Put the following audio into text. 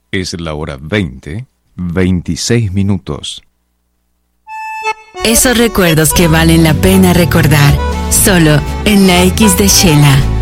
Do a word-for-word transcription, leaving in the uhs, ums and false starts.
Es la hora veinte, veintiséis minutos. Esos recuerdos que valen la pena recordar, solo en la X de Shela.